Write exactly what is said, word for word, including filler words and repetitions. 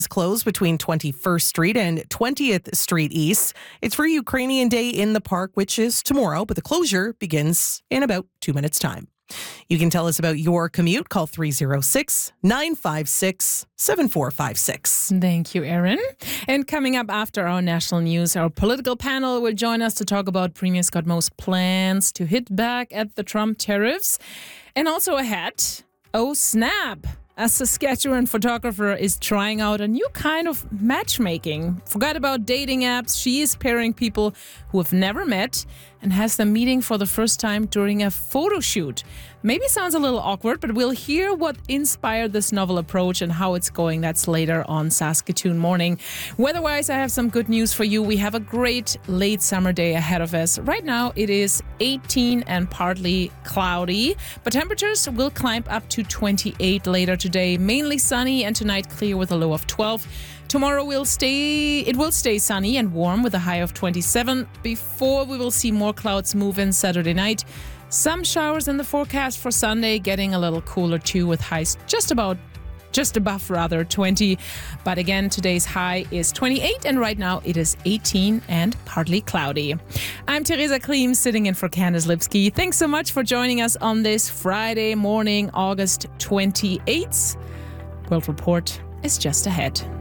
is closed between twenty-first Street and twentieth Street East. It's for Ukrainian Day in the Park, which is tomorrow, but the closure begins in about two minutes' time. You can tell us about your commute. Call three oh six, nine five six, seven four five six. Thank you, Erin. And coming up after our national news, our political panel will join us to talk about Premier Scott Moe's plans to hit back at the Trump tariffs. And also ahead, oh snap! A Saskatchewan photographer is trying out a new kind of matchmaking. Forgot about dating apps. She is pairing people who have never met and has them meeting for the first time during a photo shoot. Maybe sounds a little awkward, but we'll hear what inspired this novel approach and how it's going. That's later on Saskatoon Morning. Weather-wise, I have some good news for you. We have a great late summer day ahead of us. Right now, it is eighteen and partly cloudy, but temperatures will climb up to twenty-eight later today. Mainly sunny, and tonight clear with a low of twelve. Tomorrow will stay, it will stay sunny and warm with a high of twenty-seven before we will see more clouds move in Saturday night. Some showers in the forecast for Sunday, getting a little cooler too with highs just about, just above rather, twenty. But again, today's high is twenty-eight and right now it is eighteen and partly cloudy. I'm Theresa Kleem sitting in for Candace Lipsky. Thanks so much for joining us on this Friday morning, August twenty-eighth. World Report is just ahead.